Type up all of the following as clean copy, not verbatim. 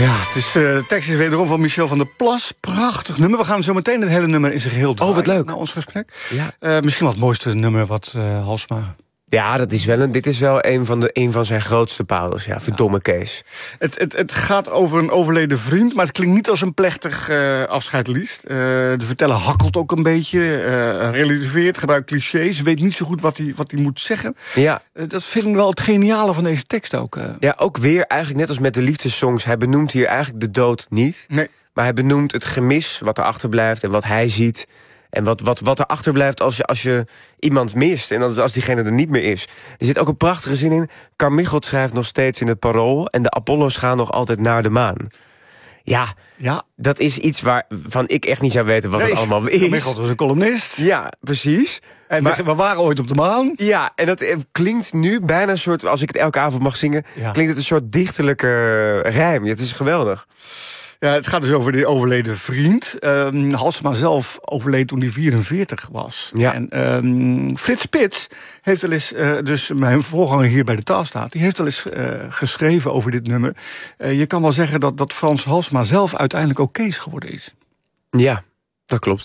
Ja, het is, de tekst is wederom van Michel van der Plas. Prachtig nummer. We gaan zo meteen het hele nummer in zijn geheel draaien. Wat leuk. Na ons gesprek. Ja. Misschien wel het mooiste nummer wat Halsema... Ja, dit is wel een van zijn grootste parels. Ja, verdomme Kees. Het gaat over een overleden vriend, maar het klinkt niet als een plechtig afscheidlied. De verteller hakkelt ook een beetje, relativeert, gebruikt clichés, weet niet zo goed wat hij moet zeggen. Ja. Dat vind ik wel het geniale van deze tekst ook. Ja, ook weer eigenlijk net als met de liefdessongs. Hij benoemt hier eigenlijk de dood niet. Nee. Maar hij benoemt het gemis wat er achterblijft en wat hij ziet. En wat er achterblijft als je iemand mist. En als diegene er niet meer is. Er zit ook een prachtige zin in. Carmichael schrijft nog steeds in het Parool. En de Apollo's gaan nog altijd naar de maan. Ja, dat is iets waarvan ik echt niet zou weten wat het allemaal is. Carmichael was een columnist. Ja, precies. En we waren ooit op de maan. Ja, en dat klinkt nu bijna een soort... Als ik het elke avond mag zingen... klinkt het een soort dichterlijke rijm. Ja, het is geweldig. Ja, het gaat dus over de overleden vriend. Halsema zelf overleed toen hij 44 was. Ja. En Frits Spits heeft wel eens, dus mijn voorganger hier bij de Taalstaat... die heeft wel eens geschreven over dit nummer. Je kan wel zeggen dat Frans Halsema zelf uiteindelijk ook Kees geworden is. Ja, dat klopt.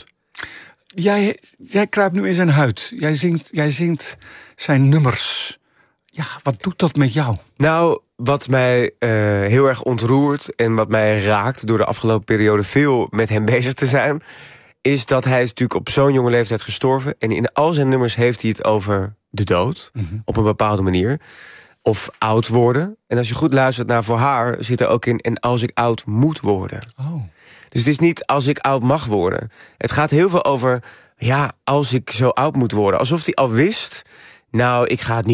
Jij kruipt nu in zijn huid. Jij zingt zijn nummers. Ja, wat doet dat met jou? Nou, wat mij heel erg ontroert en wat mij raakt... door de afgelopen periode veel met hem bezig te zijn... is dat hij is natuurlijk op zo'n jonge leeftijd gestorven... en in al zijn nummers heeft hij het over de dood, op een bepaalde manier... of oud worden. En als je goed luistert naar Voor haar, zit er ook in... en als ik oud moet worden. Oh. Dus het is niet als ik oud mag worden. Het gaat heel veel over, ja, als ik zo oud moet worden. Alsof hij al wist... Nou, ik ga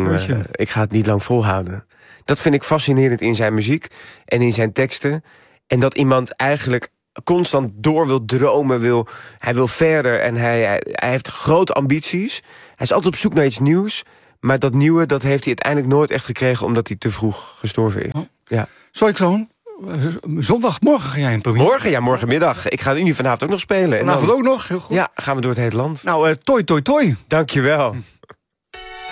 het niet lang volhouden. Dat vind ik fascinerend in zijn muziek en in zijn teksten. En dat iemand eigenlijk constant door wil dromen, hij wil verder en hij heeft grote ambities. Hij is altijd op zoek naar iets nieuws. Maar dat nieuwe, dat heeft hij uiteindelijk nooit echt gekregen... omdat hij te vroeg gestorven is. Oh. Ja. Zo'n zondagmorgen ga jij in première? Morgen, ja, morgenmiddag. Ik ga nu vanavond ook nog spelen. Vanavond ook nog, heel goed. Ja, gaan we door het hele land. Nou, toi, toi, toi. Dank je wel.